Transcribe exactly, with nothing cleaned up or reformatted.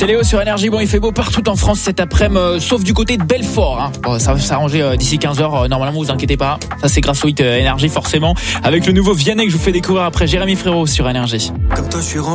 C'est Léo sur Énergie. Bon, il fait beau partout en France cet après-midi, euh, sauf du côté de Belfort. Hein. Bon, ça va s'arranger euh, d'ici quinze heures. Euh, normalement, vous inquiétez pas. Ça, c'est grâce au hit euh, Énergie, forcément. Avec le nouveau Vianney que je vous fais découvrir après Jérémy Frérot sur Énergie. Comme toi, je suis